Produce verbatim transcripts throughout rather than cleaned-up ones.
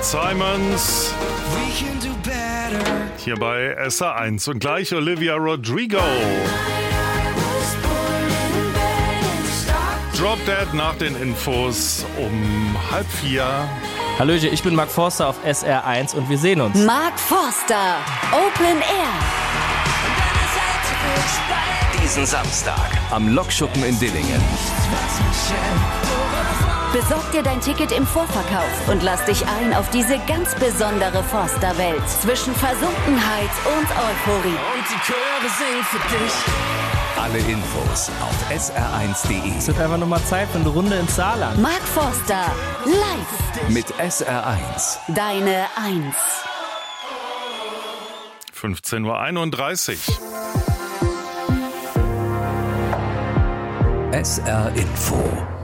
Simons. Hier bei S R eins und gleich Olivia Rodrigo. Drop Dead nach den Infos um halb vier. Hallöchen, ich bin Mark Forster auf S R eins und wir sehen uns. Mark Forster, Open Air. Diesen Samstag am Lokschuppen in Dillingen. Besorg dir dein Ticket im Vorverkauf und lass dich ein auf diese ganz besondere Forster-Welt zwischen Versunkenheit und Euphorie. Und die Chöre singen für dich. Alle Infos auf S R eins punkt de. Es wird einfach nur mal Zeit für eine Runde ins Saarland. Mark Forster, live. Mit S R eins. Deine Eins. fünfzehn Uhr einunddreißig. S R Info.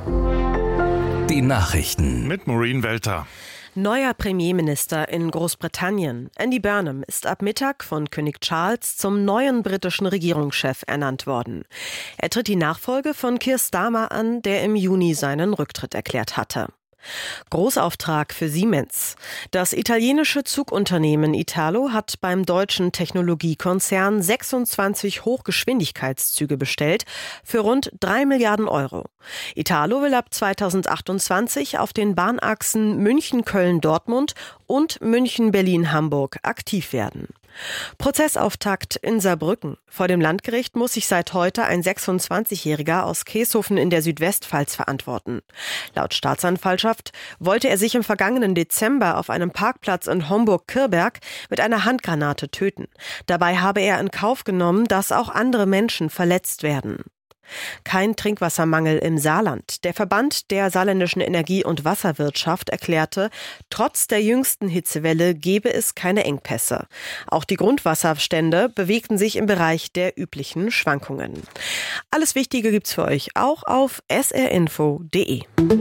Die Nachrichten. Mit Maureen Welter. Neuer Premierminister in Großbritannien. Andy Burnham ist ab Mittag von König Charles zum neuen britischen Regierungschef ernannt worden. Er tritt die Nachfolge von Keir Starmer an, der im Juni seinen Rücktritt erklärt hatte. Großauftrag für Siemens. Das italienische Zugunternehmen Italo hat beim deutschen Technologiekonzern sechsundzwanzig Hochgeschwindigkeitszüge bestellt für rund drei Milliarden Euro. Italo will ab zweitausendachtundzwanzig auf den Bahnachsen München-Köln-Dortmund und München-Berlin-Hamburg aktiv werden. Prozessauftakt in Saarbrücken. Vor dem Landgericht muss sich seit heute ein sechsundzwanzigjähriger aus Keeshofen in der Südwestpfalz verantworten. Laut Staatsanwaltschaft wollte er sich im vergangenen Dezember auf einem Parkplatz in Homburg-Kirberg mit einer Handgranate töten. Dabei habe er in Kauf genommen, dass auch andere Menschen verletzt werden. Kein Trinkwassermangel im Saarland. Der Verband der saarländischen Energie- und Wasserwirtschaft erklärte, trotz der jüngsten Hitzewelle gebe es keine Engpässe. Auch die Grundwasserstände bewegten sich im Bereich der üblichen Schwankungen. Alles Wichtige gibt's für euch auch auf s r info punkt de.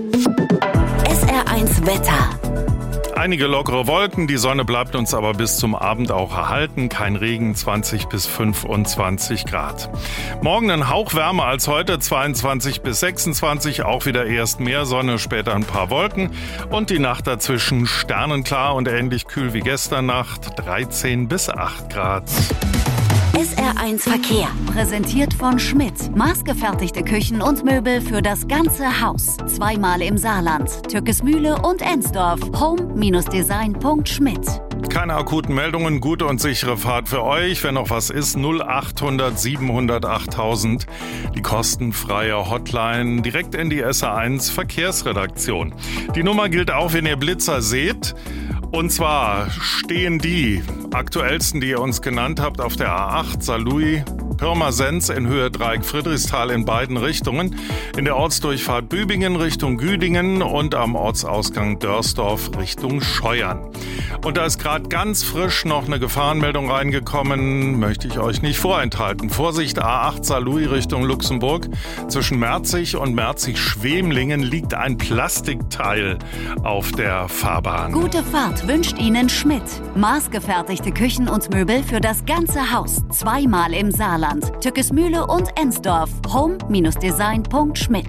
S R eins Wetter. Einige lockere Wolken, die Sonne bleibt uns aber bis zum Abend auch erhalten. Kein Regen, zwanzig bis fünfundzwanzig Grad. Morgen ein Hauch wärmer als heute, zweiundzwanzig bis sechsundzwanzig. Auch wieder erst mehr Sonne, später ein paar Wolken. Und die Nacht dazwischen sternenklar und ähnlich kühl wie gestern Nacht, dreizehn bis acht Grad. S R eins Verkehr. Präsentiert von Schmidt. Maßgefertigte Küchen und Möbel für das ganze Haus. Zweimal im Saarland. Türkesmühle und Ensdorf. home Bindestrich design Punkt schmidt. Keine akuten Meldungen, gute und sichere Fahrt für euch. Wenn noch was ist, null achthundert siebenhundert achttausend. Die kostenfreie Hotline direkt in die S R eins Verkehrsredaktion. Die Nummer gilt auch, wenn ihr Blitzer seht. Und zwar stehen die aktuellsten, die ihr uns genannt habt, auf der A acht, Saarlouis, Pirmasens in Höhe Dreieck Friedrichsthal in beiden Richtungen, in der Ortsdurchfahrt Bübingen Richtung Güdingen und am Ortsausgang Dörsdorf Richtung Scheuern. Und da ist gerade ganz frisch noch eine Gefahrenmeldung reingekommen, möchte ich euch nicht vorenthalten. Vorsicht, A acht Saarlouis Richtung Luxemburg. Zwischen Merzig und Merzig-Schwemlingen liegt ein Plastikteil auf der Fahrbahn. Gute Fahrt wünscht Ihnen Schmidt. Maßgefertigte Küchen und Möbel für das ganze Haus. Zweimal im Saarland. Türkesmühle und Ensdorf. home Bindestrich design Punkt schmidt.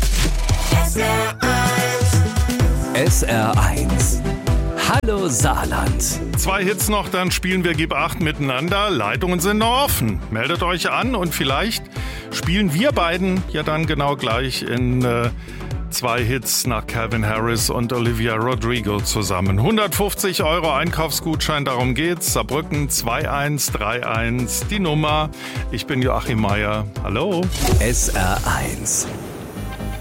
S R eins. Hallo Saarland. Zwei Hits noch, dann spielen wir Gib acht miteinander. Leitungen sind noch offen. Meldet euch an und vielleicht spielen wir beiden ja dann genau gleich in äh, zwei Hits nach Calvin Harris und Olivia Rodrigo zusammen. hundertfünfzig Euro Einkaufsgutschein, darum geht's. Saarbrücken zwei eins drei eins, die Nummer. Ich bin Joachim Meier. Hallo. S R eins.